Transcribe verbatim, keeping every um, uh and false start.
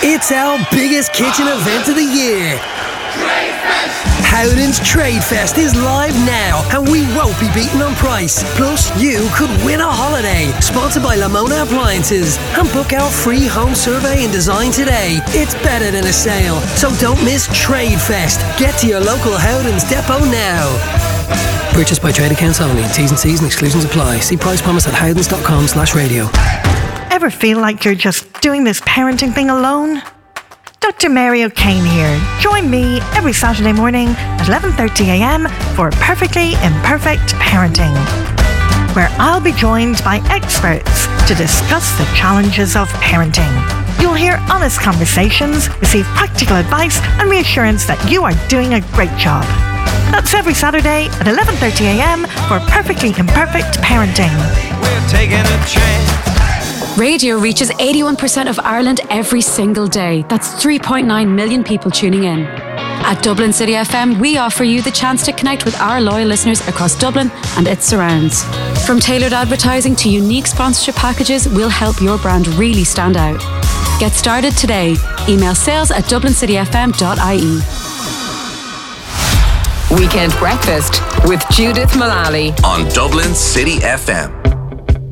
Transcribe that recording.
It's our biggest kitchen event of the year. Howden's Trade Fest is live now, and we won't be beaten on price. Plus, you could win a holiday, sponsored by Lamona Appliances. And book our free home survey and design today. It's better than a sale, so don't miss Trade Fest. Get to your local Howden's depot now. Purchased by trade accounts only. T's and C's and exclusions apply. See price promise at howdens.com slash radio. Ever feel like you're just doing this parenting thing alone? Doctor Mary O'Kane here. Join me every Saturday morning at eleven thirty a.m. for Perfectly Imperfect Parenting, where I'll be joined by experts to discuss the challenges of parenting. You'll hear honest conversations, receive practical advice and reassurance that you are doing a great job. That's every Saturday at eleven thirty a.m. for Perfectly Imperfect Parenting. We're taking a chance. Radio reaches eighty-one percent of Ireland every single day. That's three point nine million people tuning in. At Dublin City F M, we offer you the chance to connect with our loyal listeners across Dublin and its surrounds. From tailored advertising to unique sponsorship packages, we'll help your brand really stand out. Get started today. Email sales at dublin city f m dot i e. Weekend Breakfast with Judith Mullally on Dublin City F M.